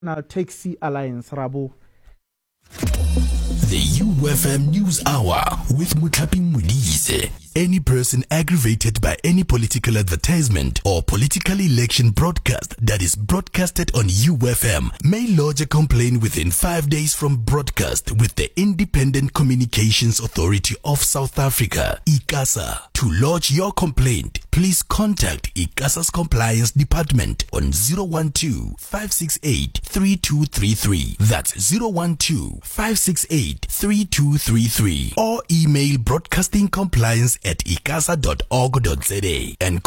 National Taxi Alliance, Rabo. The UFM News Hour with Muthapi Modise. Any person aggravated by any political advertisement or political election broadcast that is broadcasted on UFM may lodge a complaint within 5 days from broadcast with the Independent Communications Authority of South Africa, ICASA. To lodge your complaint, please contact ICASA's Compliance Department on 012-568-3233. That's 012-568-3233. Or email broadcastingcompliance@icasa.org.za and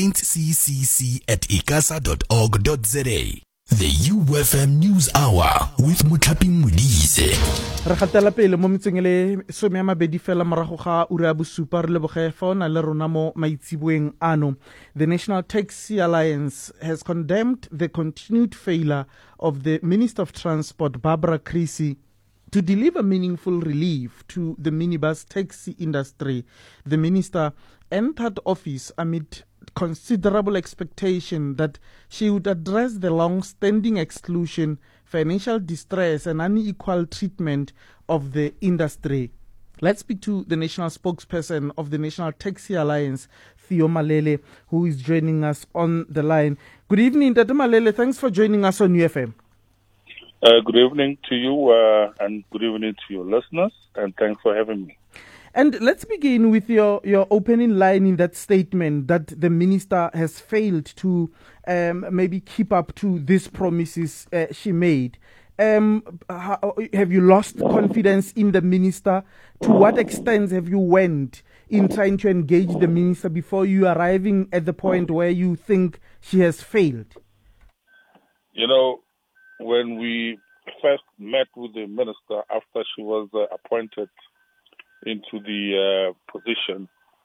complaintsccc@icasa.org.za. The UFM News Hour with Muthapi Modise. Re gatela pele mo metsengele some ya mabedi fela morago ga ura ya bosupa re leboge fa ona le rona mo maitsiboeng ano. The National Taxi Alliance has condemned the continued failure of the Minister of Transport, Barbara Creecy, to deliver meaningful relief to the minibus taxi industry. The minister entered office amid considerable expectation that she would address the long-standing exclusion, financial distress, and unequal treatment of the industry. Let's speak to the national spokesperson of the National Taxi Alliance, Theo Malele, who is joining us on the line. Good evening, Tata Malele. Thanks for joining us on UFM. Good evening to you and good evening to your listeners, and thanks for having me. And let's begin with your opening line in that statement that the minister has failed to maybe keep up to these promises she made. Have you lost confidence in the minister? To what extent have you went in trying to engage the minister before you arriving at the point where you think she has failed? You know, when we first met with the minister after she was appointed into the position,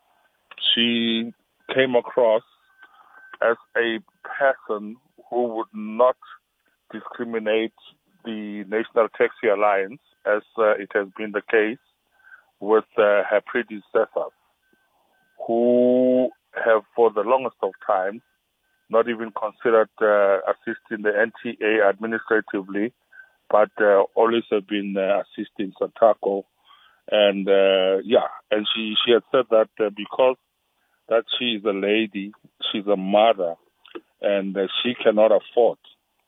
she came across as a person who would not discriminate the National Taxi Alliance, as it has been the case with her predecessors, who have for the longest of time not even considered assisting the NTA administratively, but always have been assisting SANTACO. And and she had said that because that she is a lady, she's a mother, and she cannot afford,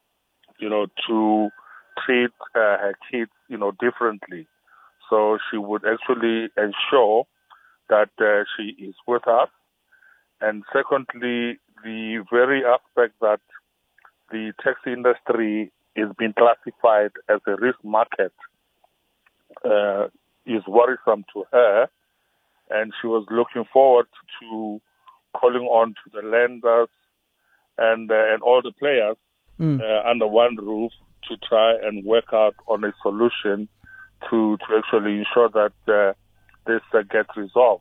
to treat her kids, differently. So she would actually ensure that she is with us. And secondly, the very aspect that the taxi industry is being classified as a risk market is worrisome to her, and she was looking forward to calling on to the lenders and all the players under one roof to try and work out on a solution to actually ensure that this gets resolved.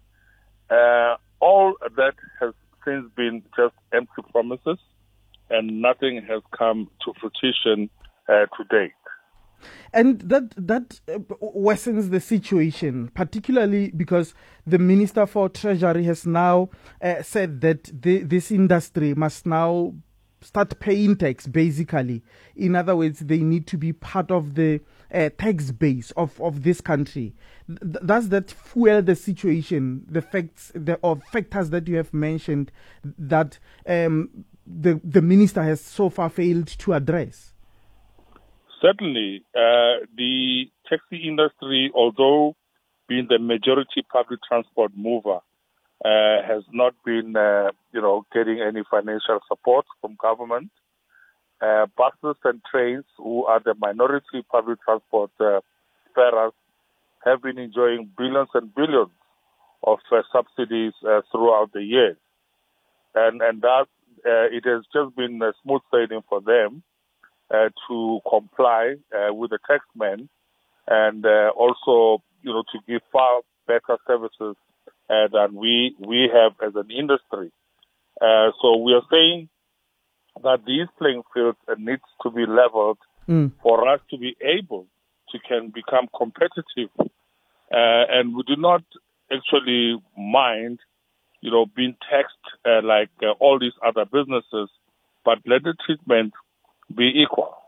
All that has since been just empty promises, and nothing has come to fruition to date. And that worsens the situation, particularly because the Minister for Treasury has now said that this industry must now start paying tax, basically. In other words, they need to be part of the tax base of this country. Does that fuel the situation, the factors that you have mentioned that the minister has so far failed to address? Certainly, the taxi industry, although being the majority public transport mover, has not been, getting any financial support from government. Buses and trains, who are the minority public transport fares, have been enjoying billions and billions of subsidies throughout the years. And thus, it has just been smooth sailing for them to comply with the taxmen and also, to give far better services than we have as an industry. So we are saying that these playing fields needs to be leveled for us to be able to can become competitive. And we do not actually mind, being taxed like all these other businesses, but let the treatment be equal.